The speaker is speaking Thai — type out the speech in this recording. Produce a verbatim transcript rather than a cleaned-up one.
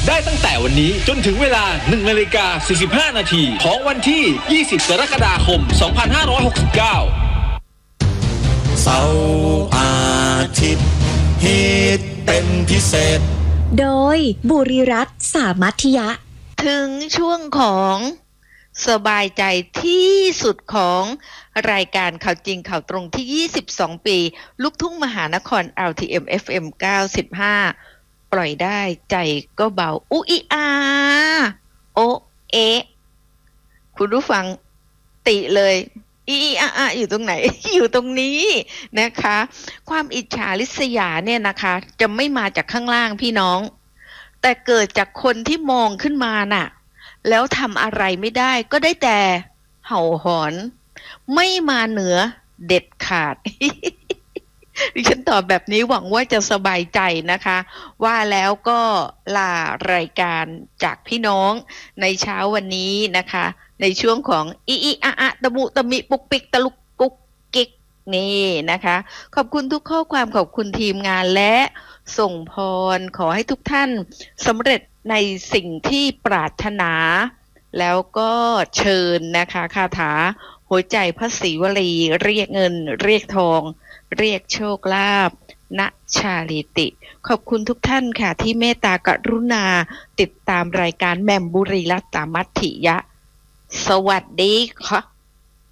ได้ตั้งแต่วันนี้จนถึงเวลา หนึ่งนาฬิกาสี่สิบห้านาทีของวันที่ ยี่สิบ กรกฎาคม สองพันห้าร้อยหกสิบเก้าเสาร์อาทิตย์ฮิตเป็นพิเศษโดยบุรีรัตน์สามัธยะถึงช่วงของสบายใจที่สุดของรายการข่าวจริงข่าวตรงที่ยี่สิบสองปีลูกทุ่งมหานคร แอล ที เอ็ม เอฟ เอ็ม เก้าสิบห้าปล่อยได้ใจก็เบาอุอีอาโอเอะคุณผู้ฟังติเลยอีอีอาอาอยู่ตรงไหน อยู่ตรงนี้นะคะความอิจฉาริษยาเนี่ยนะคะจะไม่มาจากข้างล่างพี่น้องแต่เกิดจากคนที่มองขึ้นมาน่ะแล้วทำอะไรไม่ได้ก็ได้แต่เห่าหอนไม่มาเหนือเด็ดขาด ดิฉันตอบแบบนี้หวังว่าจะสบายใจนะคะว่าแล้วก็ลารายการจากพี่น้องในเช้าวันนี้นะคะในช่วงของอีอีอะอะตะมุตะมิปุกปิกตะลุกกุกกิกนี่นะคะขอบคุณทุกข้อความขอบคุณทีมงานและส่งพรขอให้ทุกท่านสำเร็จในสิ่งที่ปรารถนาแล้วก็เชิญนะคะคาถาหัวใจพระศรีวลีเรียกเงินเรียกทองเรียกโชคลาภณชาลิติขอบคุณทุกท่านค่ะที่เมตตากรุณาติดตามรายการแหม่มบุรีรัตน์สามัธยะสวัสดีค่ะ